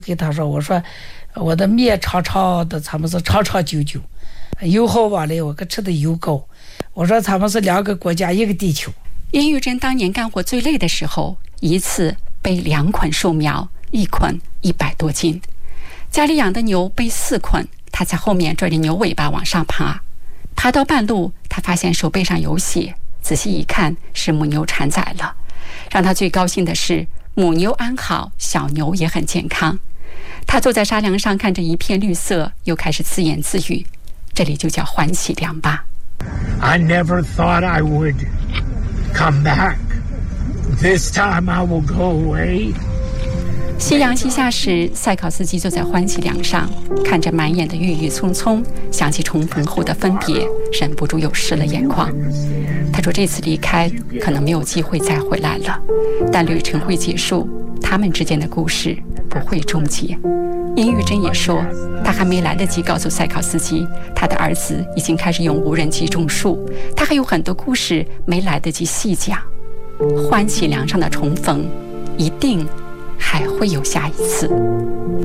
给他说，我说我的面长长的，他们是长长久久，油好完了我可吃的油高。我说他们是两个国家一个地球。 殷玉珍当年干活最累的时候，一次背2捆树苗，一捆100多斤。家里养的牛背4捆，他在后面拽着牛尾巴往上爬。爬到半路，他发现手背上有血，仔细一看是母牛产崽了。让他最高兴的是母牛安好，小牛也很健康。他坐在沙梁上看着一片绿色，又开始自言自语，这里就叫欢喜梁吧。 I never thought I would come back. This time I will go away. 夕阳西下时，赛考斯基坐在欢喜梁上，看着满眼的郁郁葱葱，想起重逢后的分别，忍不住又湿了眼眶。他说这次离开可能没有机会再回来了，但旅程会结束，他们之间的故事不会终结。殷玉珍也说，他还没来得及告诉赛考斯基，他的儿子已经开始用无人机种树，他还有很多故事没来得及细讲。欢喜梁上的重逢，一定还会有下一次。